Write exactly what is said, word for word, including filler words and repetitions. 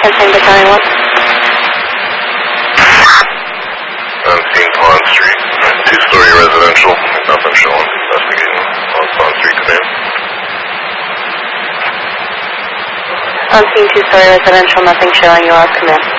ten Battalion one. Unseen Pond Street. Two-story residential. Nothing showing. Investigating on Pond Street command. Unseen two-story residential, nothing showing. You are command.